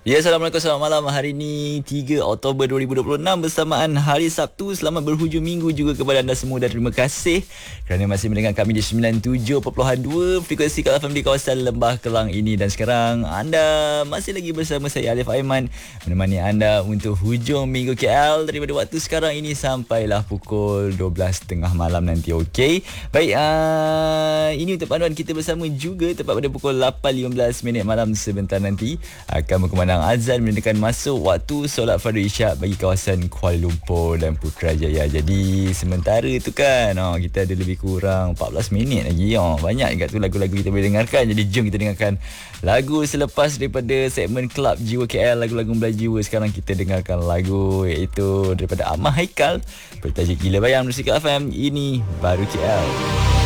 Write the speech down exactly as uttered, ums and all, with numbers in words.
Ya, Assalamualaikum, selamat malam. Hari ini tiga Oktober dua ribu dua puluh enam bersamaan Hari Sabtu. Selamat berhujung minggu juga kepada anda semua dan terima kasih kerana masih mendengar kami di sembilan puluh tujuh perpuluhan dua frekuensi Kak F M di kawasan Lembah Kelang ini. Dan sekarang anda masih lagi bersama saya Alif Aiman menemani anda untuk hujung minggu K L daripada waktu sekarang ini sampailah pukul dua belas tiga puluh malam nanti. Okey. Baik, uh, ini untuk panduan kita bersama juga tepat pada pukul lapan lima belas minit malam sebentar nanti akan berkumandang azan menandakan masuk waktu solat fardu isyak bagi kawasan Kuala Lumpur dan Putrajaya. Jadi sementara tu kan oh, kita ada lebih kurang empat belas minit lagi. Oh, banyak juga tu lagu-lagu kita boleh dengarkan. Jadi jom kita dengarkan lagu selepas daripada segmen Club Jiwa K L, lagu-lagu Melayu. Sekarang kita dengarkan lagu iaitu daripada Ahmad Haikal bertajuk Gila Bayang bersama K F M. Ini baru K L.